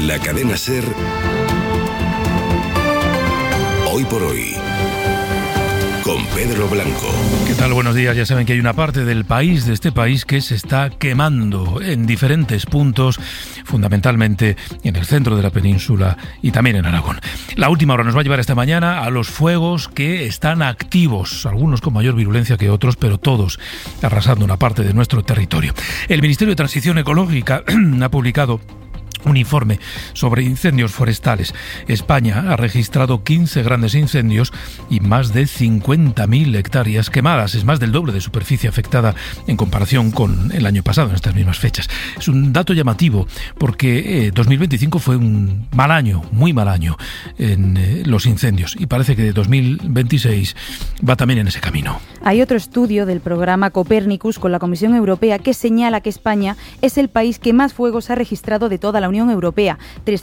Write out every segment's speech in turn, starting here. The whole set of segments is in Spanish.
La cadena SER. Hoy por hoy. Con Pedro Blanco. ¿Qué tal? Buenos días. Ya saben que hay una parte de este país, que se está quemando en diferentes puntos, fundamentalmente en el centro de la península y también en Aragón. La última hora nos va a llevar esta mañana a los fuegos que están activos, algunos con mayor virulencia que otros, pero todos arrasando una parte de nuestro territorio. El Ministerio de Transición Ecológica ha publicado un informe sobre incendios forestales. España ha registrado 15 grandes incendios y más de 50.000 hectáreas quemadas. Es más del doble de superficie afectada en comparación con el año pasado, en estas mismas fechas. Es un dato llamativo porque 2025 fue un mal año, muy mal año en los incendios, y parece que 2026 va también en ese camino. Hay otro estudio del programa Copernicus con la Comisión Europea que señala que España es el país que más fuegos ha registrado de toda la Unión Europea,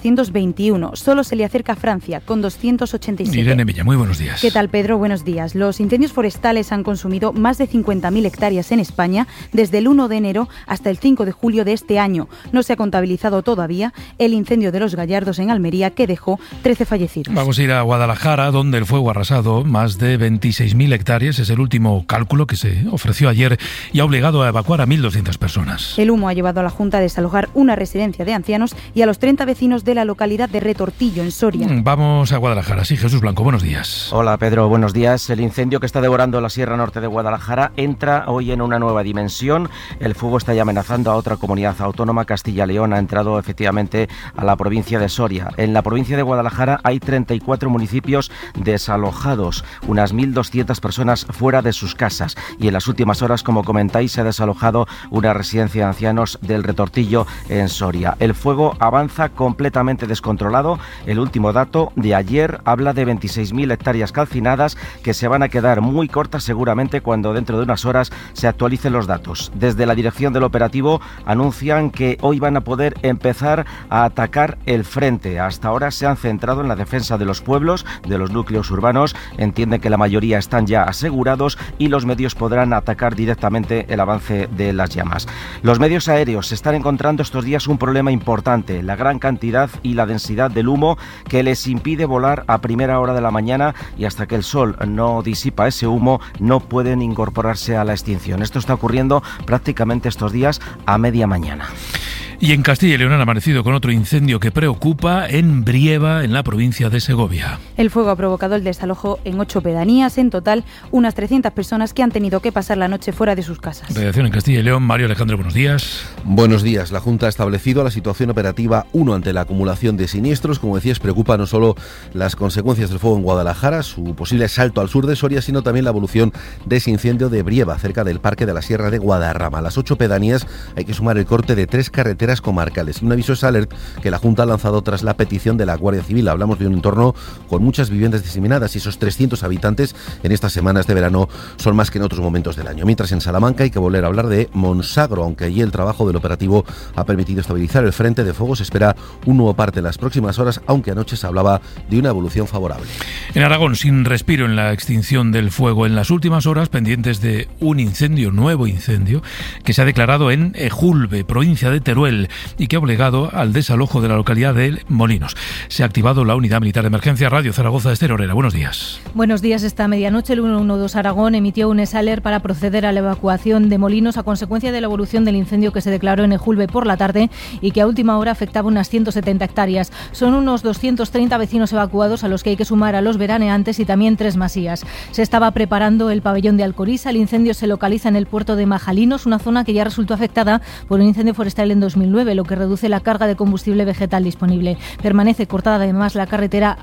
321. Solo se le acerca a Francia, con 287. Irene Villa, muy buenos días. ¿Qué tal, Pedro? Buenos días. Los incendios forestales han consumido más de 50.000 hectáreas en España desde el 1 de enero hasta el 5 de julio de este año. No se ha contabilizado todavía el incendio de Los Gallardos en Almería, que dejó 13 fallecidos. Vamos a ir a Guadalajara, donde el fuego ha arrasado más de 26.000 hectáreas. Es el último cálculo que se ofreció ayer y ha obligado a evacuar a 1.200 personas. El humo ha llevado a la Junta a desalojar una residencia de ancianos y a los 30 vecinos de la localidad de Retortillo, en Soria. Vamos a Guadalajara. Sí, Jesús Blanco, buenos días. Hola, Pedro, buenos días. El incendio que está devorando la Sierra Norte de Guadalajara entra hoy en una nueva dimensión. El fuego está ya amenazando a otra comunidad autónoma. Castilla y León ha entrado efectivamente a la provincia de Soria. En la provincia de Guadalajara hay 34 municipios desalojados, unas 1.200 personas fuera de sus casas. Y en las últimas horas, como comentáis, se ha desalojado una residencia de ancianos del Retortillo en Soria. El fuego avanza completamente descontrolado. El último dato de ayer habla de 26.000 hectáreas calcinadas que se van a quedar muy cortas seguramente cuando dentro de unas horas se actualicen los datos. Desde la dirección del operativo anuncian que hoy van a poder empezar a atacar el frente. Hasta ahora se han centrado en la defensa de los pueblos, de los núcleos urbanos. Entienden que la mayoría están ya asegurados y los medios podrán atacar directamente el avance de las llamas. Los medios aéreos están encontrando estos días un problema importante: la gran cantidad y la densidad del humo que les impide volar a primera hora de la mañana, y hasta que el sol no disipa ese humo no pueden incorporarse a la extinción. Esto está ocurriendo prácticamente estos días a media mañana. Y en Castilla y León han amanecido con otro incendio que preocupa en Brieva, en la provincia de Segovia. El fuego ha provocado el desalojo en 8 pedanías, en total unas 300 personas que han tenido que pasar la noche fuera de sus casas. Redacción en Castilla y León, Mario Alejandro, buenos días. Buenos días. La Junta ha establecido la situación operativa 1 ante la acumulación de siniestros. Como decías, preocupa no solo las consecuencias del fuego en Guadalajara, su posible salto al sur de Soria, sino también la evolución de ese incendio de Brieva, cerca del Parque de la Sierra de Guadarrama. A las 8 pedanías hay que sumar el corte de 3 carreteras comarcales. Un aviso es alert que la Junta ha lanzado tras la petición de la Guardia Civil. Hablamos de un entorno con muchas viviendas diseminadas y esos 300 habitantes en estas semanas de verano son más que en otros momentos del año. Mientras en Salamanca hay que volver a hablar de Monsagro, aunque allí el trabajo del operativo ha permitido estabilizar el frente de fuego. Se espera un nuevo parte en las próximas horas, aunque anoche se hablaba de una evolución favorable. En Aragón, sin respiro en la extinción del fuego en las últimas horas, pendientes de un nuevo incendio, que se ha declarado en Ejulbe, provincia de Teruel, y que ha obligado al desalojo de la localidad de Molinos. Se ha activado la unidad militar de emergencia. Radio Zaragoza, Esther Orera, buenos días. Buenos días. Esta medianoche el 112 Aragón emitió un SALER para proceder a la evacuación de Molinos a consecuencia de la evolución del incendio que se declaró en Ejulbe por la tarde y que a última hora afectaba unas 170 hectáreas. Son unos 230 vecinos evacuados, a los que hay que sumar a los veraneantes y también 3 masías. Se estaba preparando el pabellón de Alcoriza. El incendio se localiza en el puerto de Majalinos, una zona que ya resultó afectada por un incendio forestal en 2009, lo que reduce la carga de combustible vegetal disponible. Permanece cortada además la carretera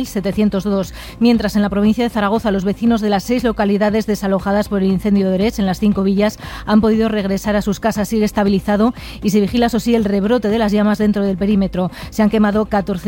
A1702. Mientras en la provincia de Zaragoza los vecinos de las 6 localidades desalojadas por el incendio de Orech, en las 5 villas, han podido regresar a sus casas. Sigue estabilizado y se vigila, eso sí, el rebrote de las llamas dentro del perímetro. Se han quemado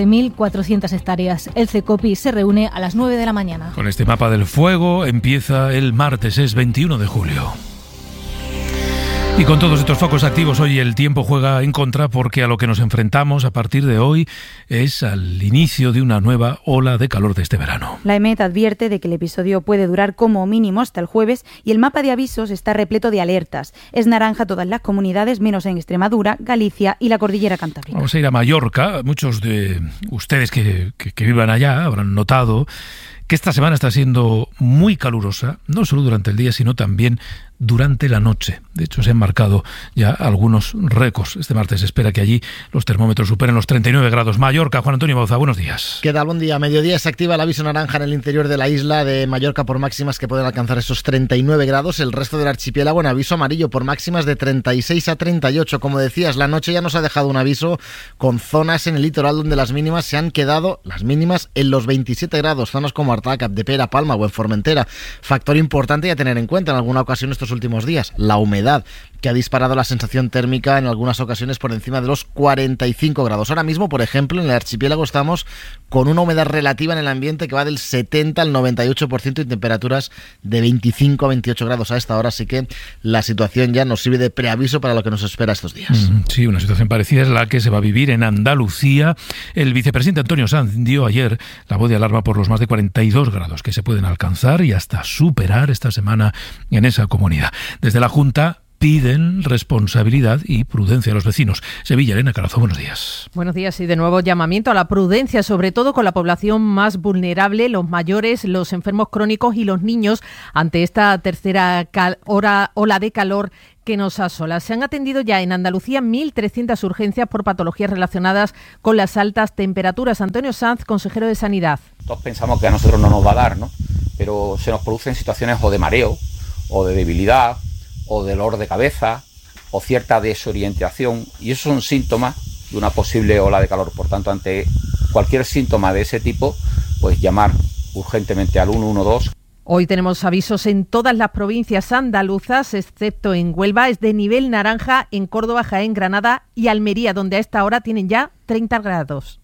14.400 hectáreas. El CECOPI se reúne a las 9 de la mañana. Con este mapa del fuego empieza el martes, es 21 de julio. Y con todos estos focos activos, hoy el tiempo juega en contra, porque a lo que nos enfrentamos a partir de hoy es al inicio de una nueva ola de calor de este verano. La EMET advierte de que el episodio puede durar como mínimo hasta el jueves y el mapa de avisos está repleto de alertas. Es naranja todas las comunidades, menos en Extremadura, Galicia y la Cordillera Cantábrica. Vamos a ir a Mallorca. Muchos de ustedes que vivan allá habrán notado que esta semana está siendo muy calurosa, no solo durante el día, sino también durante la noche. De hecho, se han marcado ya algunos récords. Este martes se espera que allí los termómetros superen los 39 grados. Mallorca, Juan Antonio Bauza, buenos días. ¿Qué tal? Buen día. A mediodía se activa el aviso naranja en el interior de la isla de Mallorca por máximas que pueden alcanzar esos 39 grados. El resto del archipiélago en aviso amarillo por máximas de 36 a 38. Como decías, la noche ya nos ha dejado un aviso con zonas en el litoral donde las mínimas se han quedado, las mínimas, en los 27 grados. Zonas como Artaca, Capdepera, Palma o en Formentera. Factor importante a tener en cuenta en alguna ocasión estos últimos días, la humedad, que ha disparado la sensación térmica en algunas ocasiones por encima de los 45 grados. Ahora mismo, por ejemplo, en el archipiélago estamos con una humedad relativa en el ambiente que va del 70 al 98% y temperaturas de 25 a 28 grados a esta hora, así que la situación ya nos sirve de preaviso para lo que nos espera estos días. Sí, una situación parecida es la que se va a vivir en Andalucía. El vicepresidente Antonio Sanz dio ayer la voz de alarma por los más de 42 grados que se pueden alcanzar y hasta superar esta semana en esa comunidad. Desde la Junta piden responsabilidad y prudencia a los vecinos. Sevilla, Elena Carazo, buenos días. Buenos días y de nuevo llamamiento a la prudencia, sobre todo con la población más vulnerable, los mayores, los enfermos crónicos y los niños, ante esta tercera ola de calor que nos asola. Se han atendido ya en Andalucía 1.300 urgencias por patologías relacionadas con las altas temperaturas. Antonio Sanz, consejero de Sanidad. Todos pensamos que a nosotros no nos va a dar, ¿no? Pero se nos producen situaciones o de mareo, o de debilidad, o de dolor de cabeza, o cierta desorientación, y esos son síntomas de una posible ola de calor. Por tanto, ante cualquier síntoma de ese tipo, pues llamar urgentemente al 112. Hoy tenemos avisos en todas las provincias andaluzas, excepto en Huelva. Es de nivel naranja en Córdoba, Jaén, Granada y Almería, donde a esta hora tienen ya 30 grados.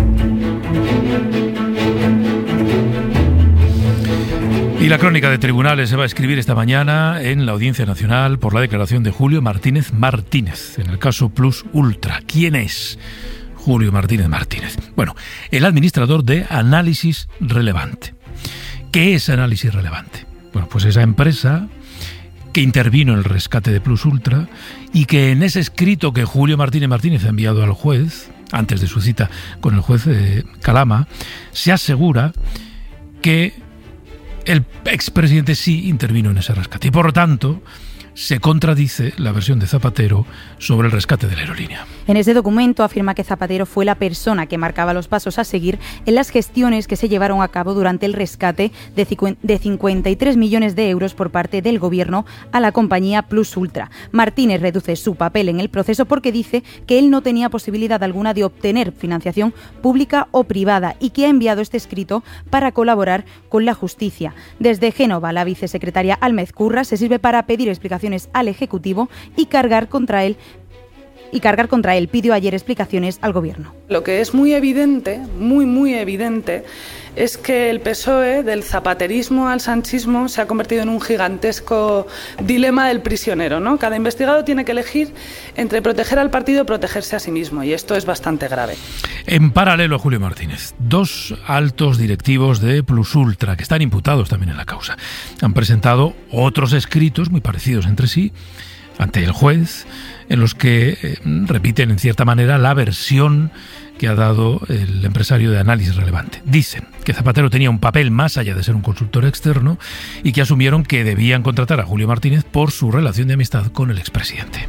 Y la crónica de tribunales se va a escribir esta mañana en la Audiencia Nacional por la declaración de Julio Martínez Martínez, en el caso Plus Ultra. ¿Quién es Julio Martínez Martínez? Bueno, el administrador de Análisis Relevante. ¿Qué es Análisis Relevante? Bueno, pues esa empresa que intervino en el rescate de Plus Ultra y que en ese escrito que Julio Martínez Martínez ha enviado al juez, antes de su cita con el juez Calama, se asegura que el expresidente sí intervino en ese rescate y, por lo tanto, se contradice la versión de Zapatero sobre el rescate de la aerolínea. En ese documento afirma que Zapatero fue la persona que marcaba los pasos a seguir en las gestiones que se llevaron a cabo durante el rescate de 53 millones de euros por parte del Gobierno a la compañía Plus Ultra. Martínez reduce su papel en el proceso porque dice que él no tenía posibilidad alguna de obtener financiación pública o privada y que ha enviado este escrito para colaborar con la justicia. Desde Génova, la vicesecretaria Álmez Curra se sirve para pedir explicaciones al Ejecutivo y cargar contra él. Pidió ayer explicaciones al Gobierno. Lo que es muy evidente, muy evidente, es que el PSOE, del zapaterismo al sanchismo, se ha convertido en un gigantesco dilema del prisionero, ¿no? Cada investigado tiene que elegir entre proteger al partido o protegerse a sí mismo, y esto es bastante grave. En paralelo a Julio Martínez, dos altos directivos de Plus Ultra, que están imputados también en la causa, han presentado otros escritos muy parecidos entre sí ante el juez, en los que repiten en cierta manera la versión que ha dado el empresario de Análisis Relevante. Dicen que Zapatero tenía un papel más allá de ser un consultor externo y que asumieron que debían contratar a Julio Martínez por su relación de amistad con el expresidente.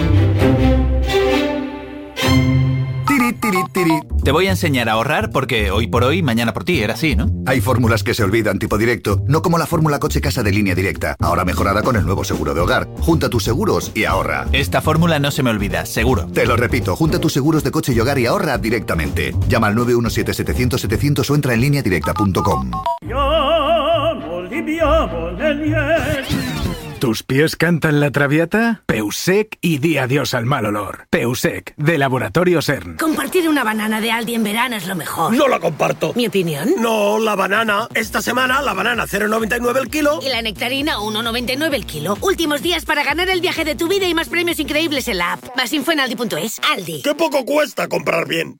Te voy a enseñar a ahorrar porque hoy por hoy, mañana por ti, era así, ¿no? Hay fórmulas que se olvidan, tipo directo, no como la fórmula coche-casa de Línea Directa, ahora mejorada con el nuevo seguro de hogar. Junta tus seguros y ahorra. Esta fórmula no se me olvida, seguro. Te lo repito, junta tus seguros de coche y hogar y ahorra directamente. Llama al 917-700-700 o entra en lineadirecta.com. ¿Tus pies cantan la traviata? Peusec y di adiós al mal olor. Peusec, de Laboratorio CERN. Compartir una banana de Aldi en verano es lo mejor. No la comparto. ¿Mi opinión? No, la banana. Esta semana la banana 0,99 el kilo. Y la nectarina 1,99 el kilo. Últimos días para ganar el viaje de tu vida y más premios increíbles en la app. Más info en aldi.es. Aldi. ¡Qué poco cuesta comprar bien!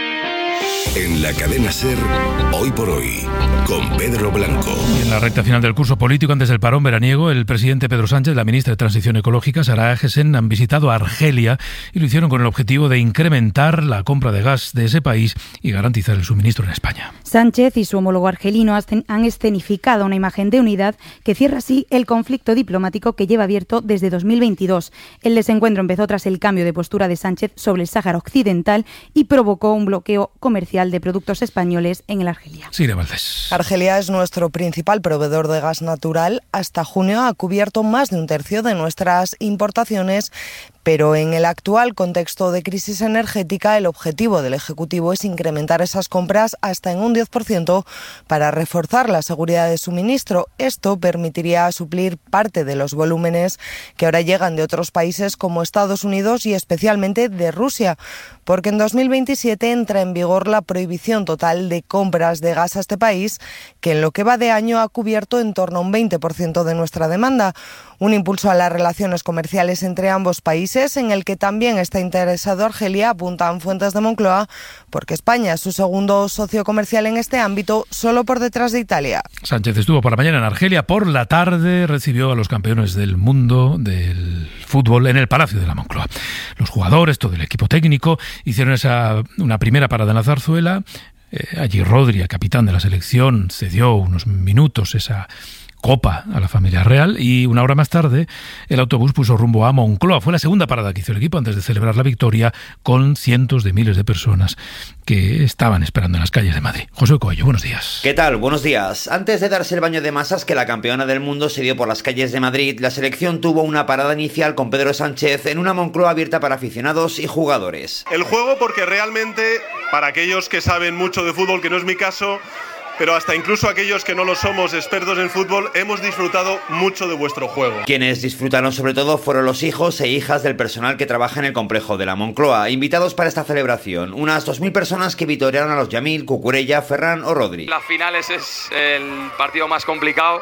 En la cadena SER, Hoy por Hoy, con Pedro Blanco. Y en la recta final del curso político, antes del parón veraniego, el presidente Pedro Sánchez, la ministra de Transición Ecológica, Sara Agesen, han visitado Argelia y lo hicieron con el objetivo de incrementar la compra de gas de ese país y garantizar el suministro en España. Sánchez y su homólogo argelino han escenificado una imagen de unidad que cierra así el conflicto diplomático que lleva abierto desde 2022. El desencuentro empezó tras el cambio de postura de Sánchez sobre el Sáhara Occidental y provocó un bloqueo comercial de productos españoles en el Argelia. Siria Valdés. Argelia es nuestro principal proveedor de gas natural. Hasta junio ha cubierto más de un tercio de nuestras importaciones, pero en el actual contexto de crisis energética, el objetivo del Ejecutivo es incrementar esas compras hasta en un 10% para reforzar la seguridad de suministro. Esto permitiría suplir parte de los volúmenes que ahora llegan de otros países como Estados Unidos y especialmente de Rusia, porque en 2027 entra en vigor la prohibición total de compras de gas a este país, que en lo que va de año ha cubierto en torno a un 20% de nuestra demanda. Un impulso a las relaciones comerciales entre ambos países, en el que también está interesado Argelia, apuntan fuentes de Moncloa, porque España es su segundo socio comercial en este ámbito, solo por detrás de Italia. Sánchez estuvo por la mañana en Argelia, por la tarde recibió a los campeones del mundo del fútbol en el Palacio de la Moncloa. Los jugadores, todo el equipo técnico, hicieron una primera parada en la zarzuela. Allí Rodri, el capitán de la selección, cedió unos minutos esa copa a la familia real y una hora más tarde el autobús puso rumbo a Moncloa. Fue la segunda parada que hizo el equipo antes de celebrar la victoria con cientos de miles de personas que estaban esperando en las calles de Madrid. José Coello, buenos días. ¿Qué tal? Buenos días. Antes de darse el baño de masas que la campeona del mundo se dio por las calles de Madrid, la selección tuvo una parada inicial con Pedro Sánchez en una Moncloa abierta para aficionados y jugadores. El juego, porque realmente, para aquellos que saben mucho de fútbol, que no es mi caso, pero hasta incluso aquellos que no lo somos expertos en fútbol, hemos disfrutado mucho de vuestro juego. Quienes disfrutaron sobre todo fueron los hijos e hijas del personal que trabaja en el complejo de la Moncloa, invitados para esta celebración. Unas 2.000 personas que vitorearon a los Yamil, Cucurella, Ferran o Rodri. Las finales es el partido más complicado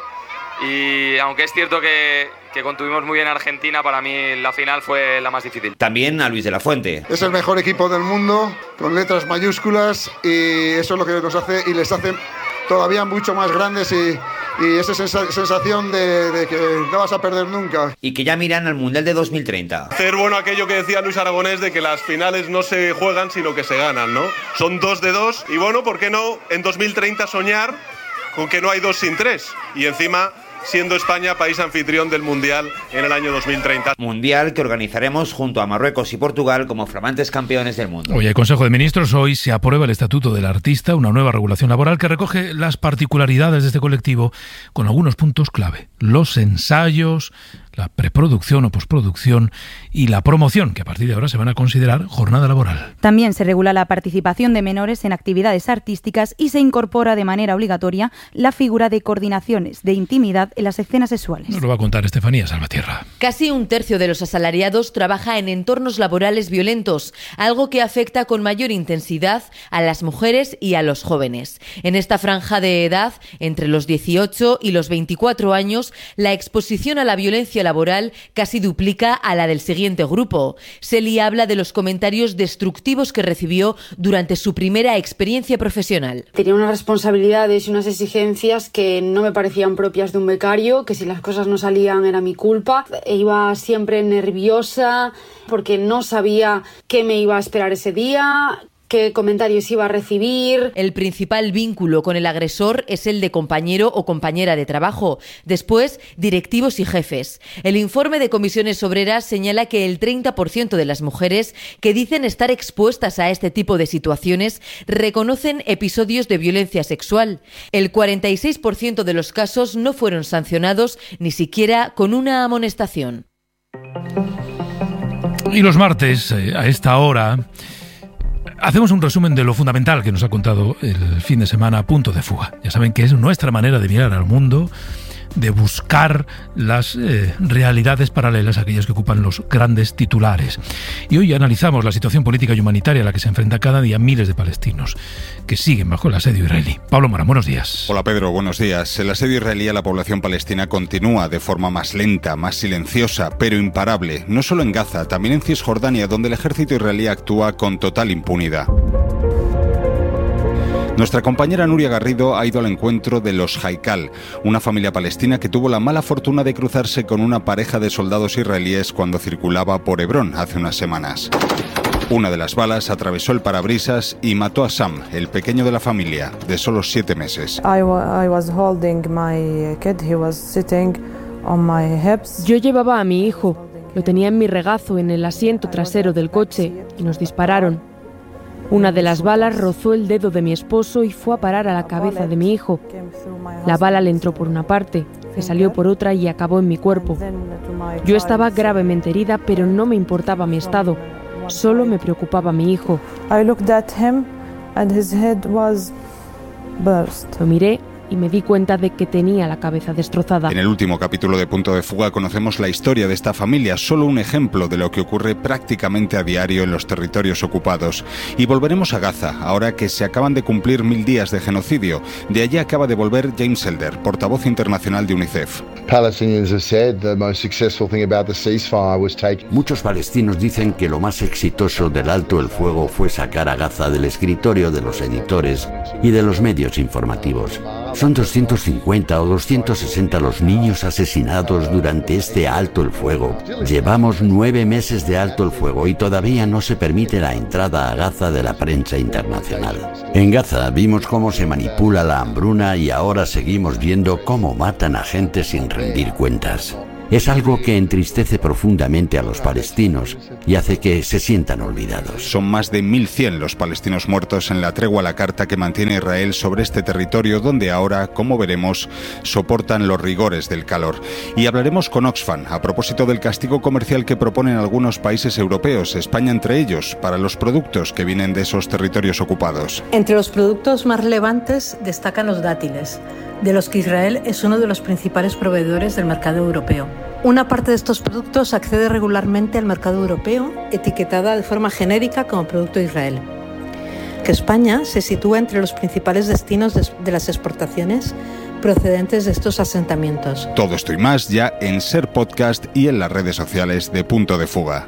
y aunque es cierto que contuvimos muy bien a Argentina, para mí la final fue la más difícil. También a Luis de la Fuente. Es el mejor equipo del mundo, con letras mayúsculas, y eso es lo que nos hace y les hace todavía mucho más grandes y esa sensación de que no vas a perder nunca. Y que ya miran al Mundial de 2030. Hacer bueno aquello que decía Luis Aragonés de que las finales no se juegan sino que se ganan, ¿no? Son 2 de 2 y bueno, ¿por qué no en 2030 soñar con que no hay 2 sin 3? Y encima siendo España país anfitrión del Mundial en el año 2030. Mundial que organizaremos junto a Marruecos y Portugal como flamantes campeones del mundo. Hoy hay Consejo de Ministros, hoy se aprueba el Estatuto del Artista, una nueva regulación laboral que recoge las particularidades de este colectivo con algunos puntos clave. Los ensayos, la preproducción o postproducción y la promoción, que a partir de ahora se van a considerar jornada laboral. También se regula la participación de menores en actividades artísticas y se incorpora de manera obligatoria la figura de coordinaciones de intimidad en las escenas sexuales. Nos lo va a contar Estefanía Salvatierra. Casi un tercio de los asalariados trabaja en entornos laborales violentos, algo que afecta con mayor intensidad a las mujeres y a los jóvenes. En esta franja de edad, entre los 18 y los 24 años, la exposición a la violencia laboral casi duplica a la del siguiente grupo. Celi habla de los comentarios destructivos que recibió durante su primera experiencia profesional. Tenía unas responsabilidades y unas exigencias que no me parecían propias de un becario, que si las cosas no salían era mi culpa. Iba siempre nerviosa porque no sabía qué me iba a esperar ese día, qué comentarios iba a recibir. El principal vínculo con el agresor es el de compañero o compañera de trabajo. Después, directivos y jefes. El informe de Comisiones Obreras señala que el 30% de las mujeres que dicen estar expuestas a este tipo de situaciones reconocen episodios de violencia sexual. El 46% de los casos no fueron sancionados ni siquiera con una amonestación. Y los martes, a esta hora, hacemos un resumen de lo fundamental que nos ha contado el fin de semana Punto de Fuga. Ya saben que es nuestra manera de mirar al mundo de buscar las realidades paralelas a aquellas que ocupan los grandes titulares. Y hoy analizamos la situación política y humanitaria a la que se enfrentan cada día miles de palestinos que siguen bajo el asedio israelí. Pablo Morán, buenos días. Hola Pedro, buenos días. El asedio israelí a la población palestina continúa de forma más lenta, más silenciosa, pero imparable, no solo en Gaza, también en Cisjordania, donde el ejército israelí actúa con total impunidad. Nuestra compañera Nuria Garrido ha ido al encuentro de los Haikal, una familia palestina que tuvo la mala fortuna de cruzarse con una pareja de soldados israelíes cuando circulaba por Hebrón hace unas semanas. Una de las balas atravesó el parabrisas y mató a Sam, el pequeño de la familia, de solo 7 meses. Yo llevaba a mi hijo, lo tenía en mi regazo en el asiento trasero del coche y nos dispararon. Una de las balas rozó el dedo de mi esposo y fue a parar a la cabeza de mi hijo. La bala le entró por una parte, le salió por otra y acabó en mi cuerpo. Yo estaba gravemente herida, pero no me importaba mi estado. Solo me preocupaba mi hijo. Lo miré y me di cuenta de que tenía la cabeza destrozada. En el último capítulo de Punto de Fuga conocemos la historia de esta familia, solo un ejemplo de lo que ocurre prácticamente a diario en los territorios ocupados. Y volveremos a Gaza, ahora que se acaban de cumplir 1000 días de genocidio. De allí acaba de volver James Elder, portavoz internacional de UNICEF. Muchos palestinos dicen que lo más exitoso del alto el fuego fue sacar a Gaza del escritorio de los editores y de los medios informativos. Son 250 o 260 los niños asesinados durante este alto el fuego. Llevamos 9 meses de alto el fuego y todavía no se permite la entrada a Gaza de la prensa internacional. En Gaza vimos cómo se manipula la hambruna y ahora seguimos viendo cómo matan a gente sin rendir cuentas. Es algo que entristece profundamente a los palestinos y hace que se sientan olvidados. Son más de 1100 los palestinos muertos en la tregua a la carta que mantiene Israel sobre este territorio donde ahora, como veremos, soportan los rigores del calor. Y hablaremos con Oxfam a propósito del castigo comercial que proponen algunos países europeos, España entre ellos, para los productos que vienen de esos territorios ocupados. Entre los productos más relevantes destacan los dátiles, de los que Israel es uno de los principales proveedores del mercado europeo. Una parte de estos productos accede regularmente al mercado europeo, etiquetada de forma genérica como producto de Israel. Que España se sitúa entre los principales destinos de las exportaciones procedentes de estos asentamientos. Todo esto y más ya en Ser Podcast y en las redes sociales de Punto de Fuga.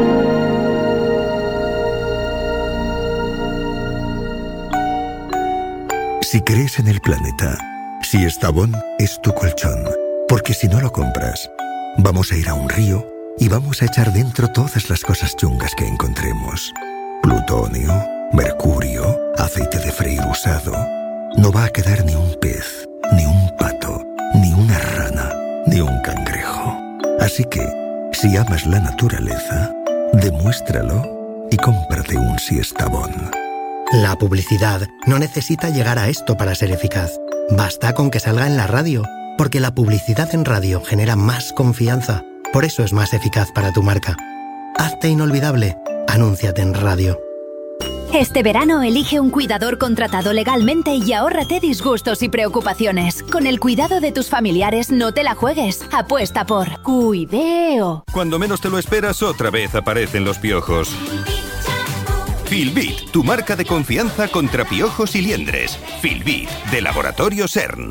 Si crees en el planeta, si Estavón es tu colchón, porque si no lo compras, vamos a ir a un río y vamos a echar dentro todas las cosas chungas que encontremos. Plutonio, mercurio, aceite de freír usado. No va a quedar ni un pez, ni un pato, ni una rana, ni un cangrejo. Así que, si amas la naturaleza, demuéstralo y cómprate un Siestabón. La publicidad no necesita llegar a esto para ser eficaz. Basta con que salga en la radio, porque la publicidad en radio genera más confianza. Por eso es más eficaz para tu marca. Hazte inolvidable. Anúnciate en radio. Este verano elige un cuidador contratado legalmente y ahórrate disgustos y preocupaciones. Con el cuidado de tus familiares no te la juegues. Apuesta por Cuideo. Cuando menos te lo esperas, otra vez aparecen los piojos. Filbit, tu marca de confianza contra piojos y liendres. Filbit, de Laboratorios CERN.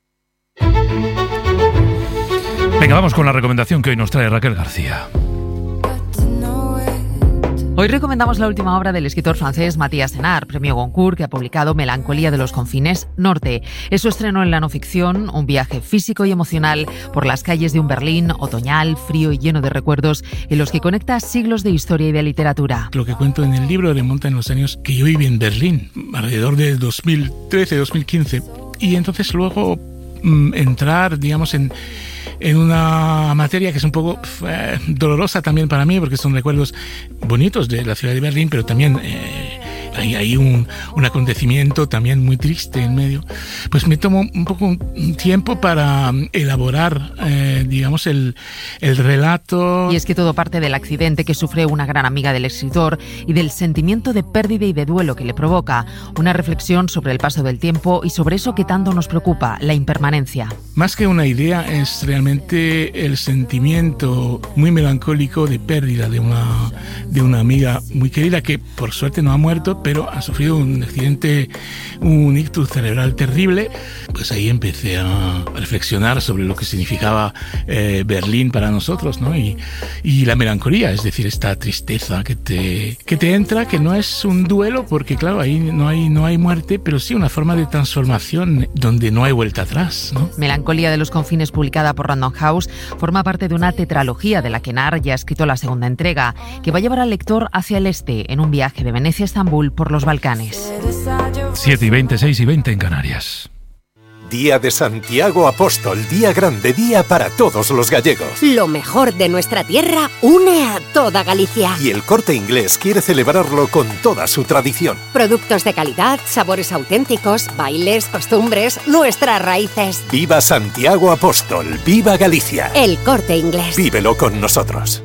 Venga, vamos con la recomendación que hoy nos trae Raquel García. Hoy recomendamos la última obra del escritor francés Matías Senard, premio Goncourt, que ha publicado Melancolía de los confines norte. Es su estreno en la no ficción, un viaje físico y emocional por las calles de un Berlín otoñal, frío y lleno de recuerdos, en los que conecta siglos de historia y de literatura. Lo que cuento en el libro remonta en los años que yo viví en Berlín, alrededor de 2013-2015, y entonces luego entrar, digamos, en una materia que es un poco dolorosa también para mí, porque son recuerdos bonitos de la ciudad de Berlín, pero también hay un acontecimiento también muy triste en medio, pues me tomo un poco un tiempo para elaborar, digamos, el relato. Y es que todo parte del accidente que sufre una gran amiga del escritor y del sentimiento de pérdida y de duelo que le provoca. Una reflexión sobre el paso del tiempo y sobre eso que tanto nos preocupa, la impermanencia. Más que una idea, es realmente el sentimiento muy melancólico de pérdida de una amiga muy querida que por suerte no ha muerto, pero ha sufrido un accidente, un ictus cerebral terrible. Pues ahí empecé a reflexionar sobre lo que significaba Berlín para nosotros, ¿no? Y la melancolía, es decir, esta tristeza que te entra, que no es un duelo, porque claro, ahí no hay muerte, pero sí una forma de transformación donde no hay vuelta atrás, ¿no? Melancolía de los confines, publicada por Random House, forma parte de una tetralogía de la que Nar ya ha escrito la segunda entrega, que va a llevar al lector hacia el este en un viaje de Venecia a Estambul por los Balcanes. 7:20, 6:20 en Canarias. Día de Santiago Apóstol, día grande, día para todos los gallegos. Lo mejor de nuestra tierra une a toda Galicia. Y el Corte Inglés quiere celebrarlo con toda su tradición. Productos de calidad, sabores auténticos, bailes, costumbres, nuestras raíces. ¡Viva Santiago Apóstol! ¡Viva Galicia! El Corte Inglés. Vívelo con nosotros.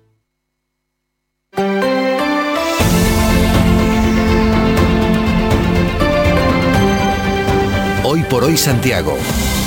Hoy por hoy Santiago.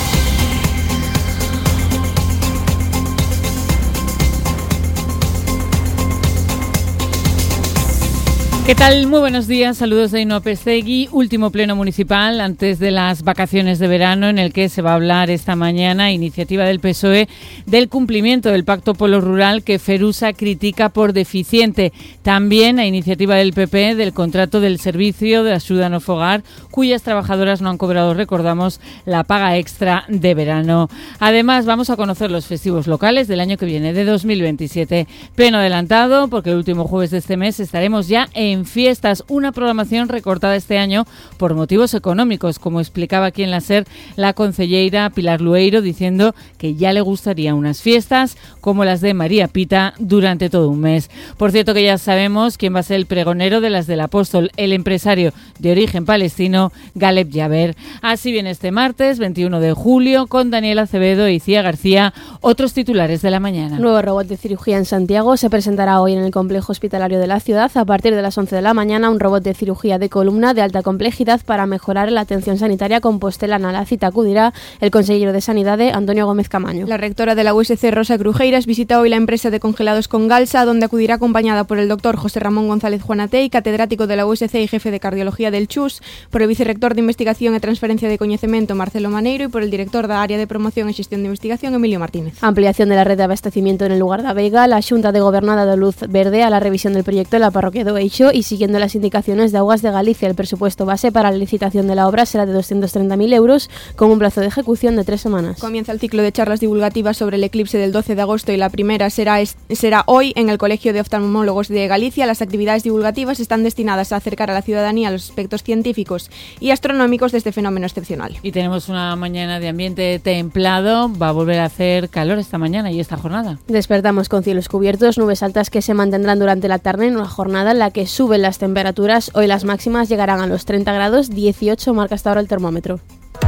¿Qué tal? Muy buenos días, saludos de Ainhoa Pestegui. Último pleno municipal antes de las vacaciones de verano, en el que se va a hablar esta mañana, iniciativa del PSOE, del cumplimiento del Pacto Polo Rural que Ferusa critica por deficiente. También a iniciativa del PP del contrato del servicio de ayuda no fogar, cuyas trabajadoras no han cobrado, recordamos, la paga extra de verano. Además, vamos a conocer los festivos locales del año que viene, de 2027. Pleno adelantado, porque el último jueves de este mes estaremos ya en fiestas, una programación recortada este año por motivos económicos, como explicaba aquí en la SER la concelleira Pilar Lueiro, diciendo que ya le gustaría unas fiestas como las de María Pita durante todo un mes. Por cierto, que ya sabemos quién va a ser el pregonero de las del Apóstol, el empresario de origen palestino Galeb Yaber. Así viene este martes 21 de julio con Daniel Acevedo y Icía García, otros titulares de la mañana. Nuevo robot de cirugía en Santiago se presentará hoy en el complejo hospitalario de la ciudad a partir de las 11 de la mañana. Un robot de cirugía de columna de alta complejidad para mejorar la atención sanitaria compostelana. A la cita acudirá el consejero de Sanidad, Antonio Gómez Camaño. La rectora de la USC, Rosa Crujeiras, visita hoy la empresa de congelados con Galsa, donde acudirá acompañada por el doctor José Ramón González Juanatei, catedrático de la USC y jefe de cardiología del CHUS, por el vicerrector de Investigación y Transferencia de Coñecemento, Marcelo Maneiro, y por el director da Área de Promoción y Xestión de Investigación, Emilio Martínez. Ampliación de la red de abastecimiento en el lugar da Veiga. La Xunta de Gobernada de luz verde a la revisión del proyecto en la parroquia do Eixo y siguiendo las indicaciones de Aguas de Galicia. El presupuesto base para la licitación de la obra será de 230.000 euros con un plazo de ejecución de 3 semanas. Comienza el ciclo de charlas divulgativas sobre el eclipse del 12 de agosto y la primera será hoy en el Colegio de Oftalmólogos de Galicia. Las actividades divulgativas están destinadas a acercar a la ciudadanía los aspectos científicos y astronómicos de este fenómeno excepcional. Y tenemos una mañana de ambiente templado. Va a volver a hacer calor esta mañana y esta jornada. Despertamos con cielos cubiertos, nubes altas que se mantendrán durante la tarde en una jornada en la que suben las temperaturas. Hoy las máximas llegarán a los 30 grados, 18 marca hasta ahora el termómetro.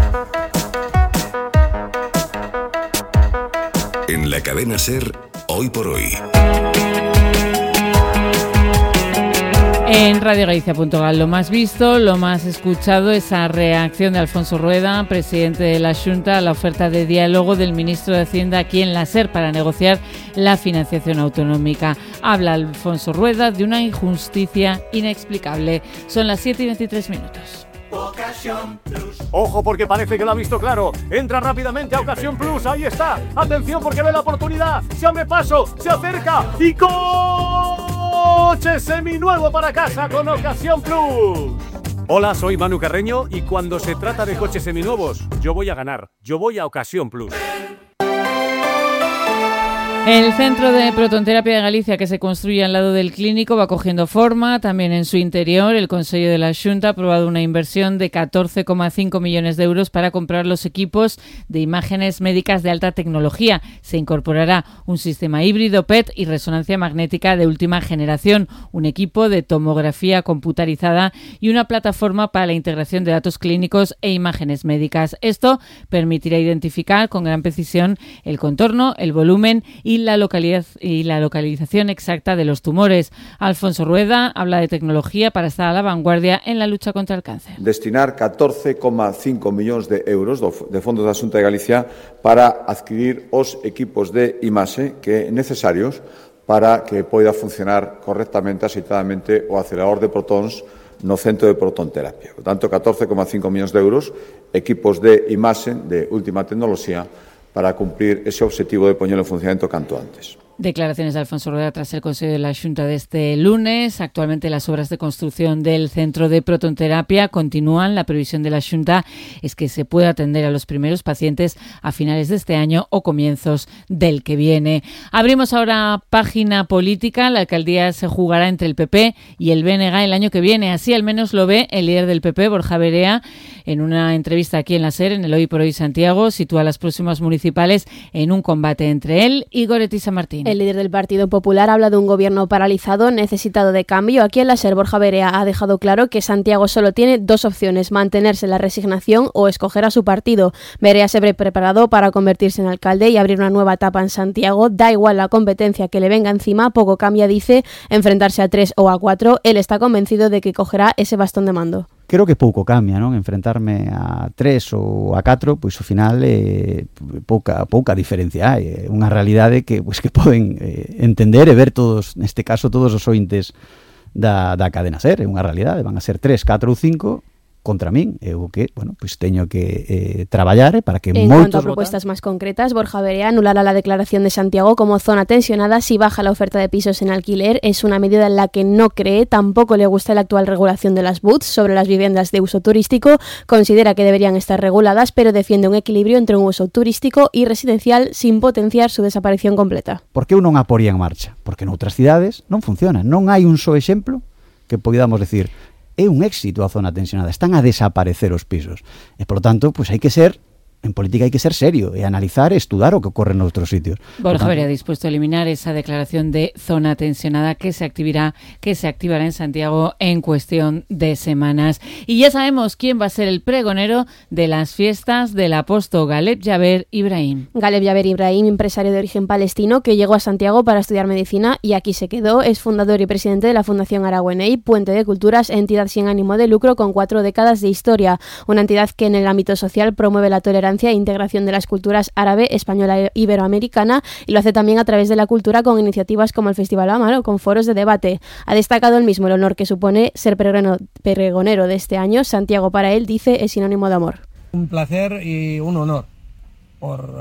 En la cadena SER, hoy por hoy. En radiogalicia.gal, lo más visto, lo más escuchado, esa reacción de Alfonso Rueda, presidente de la Xunta, a la oferta de diálogo del ministro de Hacienda aquí en la SER para negociar la financiación autonómica. Habla Alfonso Rueda de una injusticia inexplicable. Son las 7:23 minutos. Ocasión Plus. Ojo, porque parece que lo ha visto claro. Entra rápidamente a Ocasión Plus. Ahí está. Atención, porque ve la oportunidad. Se abre paso, se acerca y coche seminuevo para casa con Ocasión Plus. Hola, soy Manu Carreño y cuando se trata de coches seminuevos, yo voy a ganar. Yo voy a Ocasión Plus. El Centro de Protonterapia de Galicia, que se construye al lado del clínico, va cogiendo forma. También en su interior, el Consello de la Xunta ha aprobado una inversión de 14,5 millones de euros para comprar los equipos de imágenes médicas de alta tecnología. Se incorporará un sistema híbrido PET y resonancia magnética de última generación, un equipo de tomografía computarizada y una plataforma para la integración de datos clínicos e imágenes médicas. Esto permitirá identificar con gran precisión el contorno, el volumen y la localización exacta de los tumores. Alfonso Rueda habla de tecnología para estar a la vanguardia en la lucha contra el cáncer. Destinar 14,5 millóns de euros de fondos da Xunta de Galicia para adquirir os equipos de imaxe que necesarios para que poida funcionar correctamente, axeitadamente, o acelerador de protóns no centro de protonterapia. Por tanto, 14,5 millóns de euros, equipos de imaxe de última tecnoloxía para cumplir ese objetivo de poñelo en funcionamento canto antes. Declaraciones de Alfonso Rueda tras el Consejo de la Xunta de este lunes. Actualmente las obras de construcción del Centro de Protonterapia continúan. La previsión de la Xunta es que se pueda atender a los primeros pacientes a finales de este año o comienzos del que viene. Abrimos ahora página política. La alcaldía se jugará entre el PP y el BNG el año que viene. Así al menos lo ve el líder del PP, Borja Verea, en una entrevista aquí en la SER, en el Hoy por Hoy Santiago. Sitúa las próximas municipales en un combate entre él y Goretti San Martín. El líder del Partido Popular habla de un gobierno paralizado, necesitado de cambio. Aquí en la SER, Borja Verea ha dejado claro que Santiago solo tiene dos opciones: mantenerse en la resignación o escoger a su partido. Verea se ve preparado para convertirse en alcalde y abrir una nueva etapa en Santiago. Da igual la competencia que le venga encima, poco cambia, dice, enfrentarse a 3 o a 4. Él está convencido de que cogerá ese bastón de mando. Creo que pouco cambia, non? Enfrentarme a 3 ou a 4, pois ao final pouca diferencia hai. Unha realidade que poden entender e ver todos, neste caso todos os ointes da cadena SER. É unha realidade, van a ser 3, 4 ou 5 contra min, eu que, pois teño que traballar para que en moitos... cuanto a propuestas más concretas, Borja Verea anulará la declaración de Santiago como zona tensionada si baja la oferta de pisos en alquiler. Es una medida en la que no cree. Tampoco le gusta la actual regulación de las BUTs sobre las viviendas de uso turístico. Considera que deberían estar reguladas, pero defiende un equilibrio entre un uso turístico y residencial sin potenciar su desaparición completa. Por que eu non a poría en marcha? Porque noutras cidades non funciona. Non hai un só exemplo que podamos decir é un éxito a zona tensionada, están a desaparecer os pisos. E, por tanto, pois hai que ser, en política hai que ser serio e analizar e estudar o que ocorre en outros sitios. Borja Verea dispuesto a eliminar esa declaración de zona tensionada que se activará en Santiago en cuestión de semanas. Y ya sabemos quién va a ser el pregonero de las fiestas del apóstol Galeb Yaber Ibrahim. Galeb Yaber Ibrahim, empresario de origen palestino que llegó a Santiago para estudiar medicina y aquí se quedó. Es fundador y presidente de la Fundación Aragueney, Puente de Culturas, entidad sin ánimo de lucro con 4 décadas de historia. Una entidad que en el ámbito social promueve la tolerancia e integración de las culturas árabe, española e iberoamericana, y lo hace también a través de la cultura con iniciativas como el Festival Amaro, con foros de debate. Ha destacado él mismo el honor que supone ser pregonero de este año. Santiago, para él, dice, es sinónimo de amor. Un placer y un honor por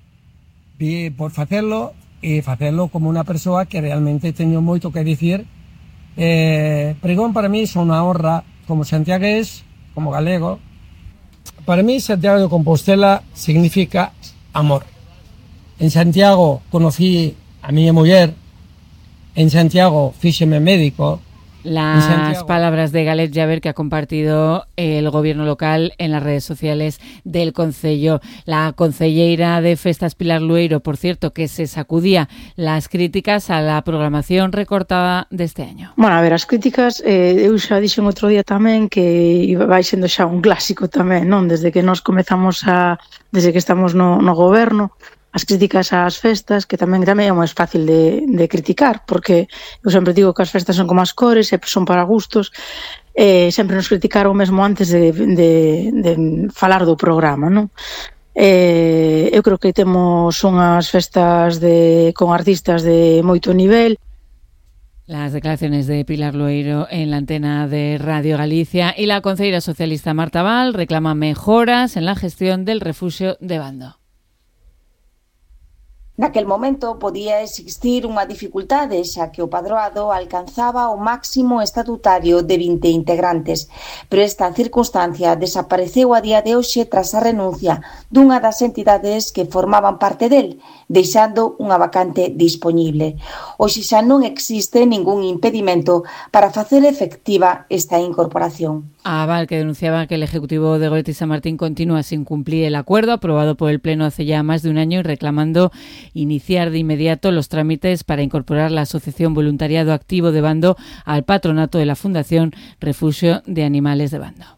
hacerlo y hacerlo como una persona que realmente teño moito que decir. Pregón para mí es una honra como santiagués, como galego. Para mí, Santiago de Compostela significa amor. En Santiago conocí a mi mujer, en Santiago fíxeme médico. Las palabras de Galeb Yaber que ha compartido el gobierno local en las redes sociales del concello. La concelleira de Festas, Pilar Lueiro, por cierto, que se sacudía las críticas a la programación recortada deste año. Bueno, a ver, as críticas, eu xa dixen outro día tamén que vai sendo xa un clásico tamén, non? Desde que desde que estamos no goberno, as críticas ás festas, que tamén é máis fácil de criticar, porque eu sempre digo que as festas son como as cores, son para gustos, sempre nos criticaron mesmo antes de falar do programa, non? Eu creo que temos unhas festas con artistas de moito nivel. Las declaraciones de Pilar Lueiro en la antena de Radio Galicia. Y la concelleira socialista Marta Val reclama mejoras en la gestión del refugio de Bando. Naquel momento podía existir unha dificultade, xa que o padroado alcanzaba o máximo estatutario de 20 integrantes, pero esta circunstancia desapareceu a día de hoxe tras a renuncia dunha das entidades que formaban parte del, deixando unha vacante dispoñible. Hoxe xa non existe ningún impedimento para facer efectiva esta incorporación. Aval, que denunciaba que el Ejecutivo de Goretti San Martín continúa sin cumplir el acuerdo aprobado por el Pleno hace ya más de un año y reclamando iniciar de inmediato los trámites para incorporar la Asociación Voluntariado Activo de Bando al patronato de la Fundación Refugio de Animales de Bando.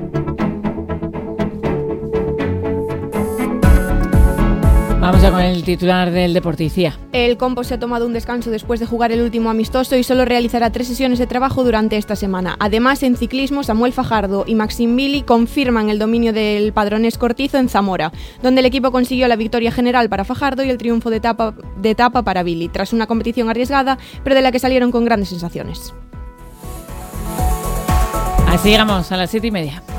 Vamos ya con el titular del Deporticia. El Compo se ha tomado un descanso después de jugar el último amistoso y solo realizará 3 sesiones de trabajo durante esta semana. Además, en ciclismo, Samuel Fajardo y Maxim Billy confirman el dominio del padronés Cortizo en Zamora, donde el equipo consiguió la victoria general para Fajardo y el triunfo de etapa para Billy, tras una competición arriesgada, pero de la que salieron con grandes sensaciones. Así llegamos a las 7:30.